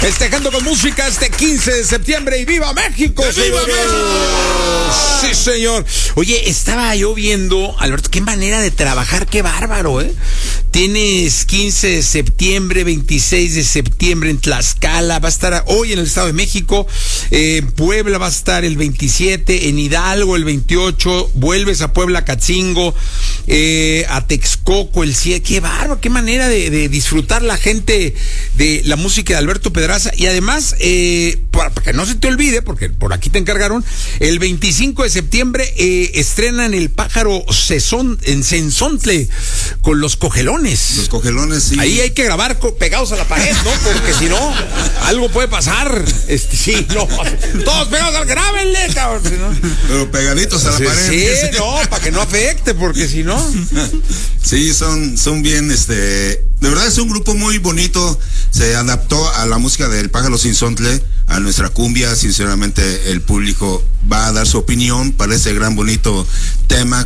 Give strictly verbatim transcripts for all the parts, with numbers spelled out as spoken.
Festejando con música este quince de septiembre y ¡viva México! ¡Viva México! Sí, señor. Oye, estaba yo viendo, Alberto, qué manera de trabajar, qué bárbaro, ¿eh? Tienes quince de septiembre, veintiséis de septiembre en Tlaxcala, va a estar hoy en el Estado de México, eh, en Puebla va a estar el veintisiete, en Hidalgo el veintiocho, vuelves a Puebla, Catzingo, eh, a Texcoco el siete, qué bárbaro, qué manera de, de disfrutar la gente de la música de Alberto Pedraza. Y además, eh, para, para que no se te olvide, porque por aquí te encargaron, el veinticinco de septiembre eh, estrenan El Pájaro Sesón, en Sensontle con Los Cogelones. Los Cogelones, sí. Ahí hay que grabar pegados a la pared, ¿no? Porque si no, algo puede pasar. Este, sí, no. Todos pegados al grábenle, cabrón. ¿No? Pero pegaditos a la sí, pared. Sí, no, para que no afecte, porque si no. Sí, son, son bien, este, de verdad es un grupo muy bonito. Se adaptó a la música del Pájaro Sensontle, a nuestra cumbia. Sinceramente, el público va a dar su opinión para ese gran bonito tema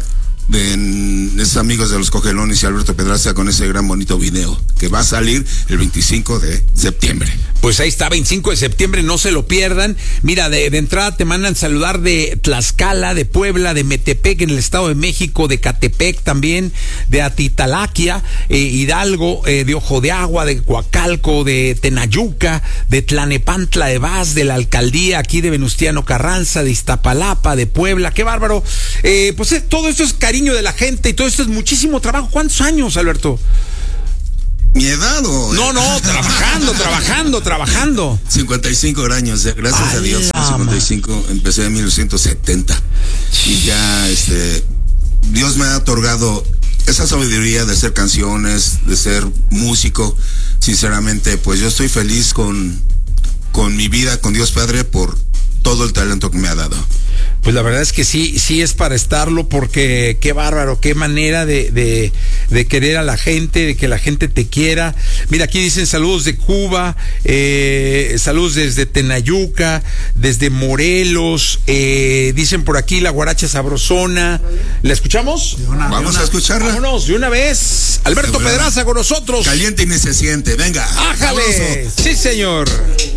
de esos amigos de Los Cogelones y Alberto Pedraza, con ese gran bonito video que va a salir el veinticinco de septiembre. Pues ahí está, veinticinco de septiembre, no se lo pierdan. Mira, de, de entrada te mandan saludar de Tlaxcala, de Puebla, de Metepec en el Estado de México, de Catepec también, de Atitalaquia, eh, Hidalgo, eh, de Ojo de Agua, de Coacalco, de Tenayuca, de Tlanepantla de Vaz, de la alcaldía aquí de Venustiano Carranza, de Iztapalapa, de Puebla. Qué bárbaro. Eh, pues eh, todo esto es cariño de la gente y todo esto es muchísimo trabajo. ¿Cuántos años, Alberto? Mi edad o... No, no, trabajando, trabajando, trabajando. cincuenta y cinco años, gracias Ay, a Dios. ama. cincuenta y cinco, empecé en mil novecientos setenta. Y ya, este, Dios me ha otorgado esa sabiduría de hacer canciones, de ser músico. Sinceramente, pues yo estoy feliz con, con mi vida, con Dios Padre, por todo el talento que me ha dado. Pues la verdad es que sí, sí es para estarlo, porque qué bárbaro, qué manera de, de, de querer a la gente, de que la gente te quiera. Mira, aquí dicen saludos de Cuba, eh, saludos desde Tenayuca, desde Morelos, eh, dicen por aquí la guaracha sabrosona. ¿La escuchamos? Una, Vamos una, a escucharla. Vámonos, de una vez. Alberto Pedraza con nosotros. Caliente y ni se siente, venga. ¡Ájale! Sí, señor.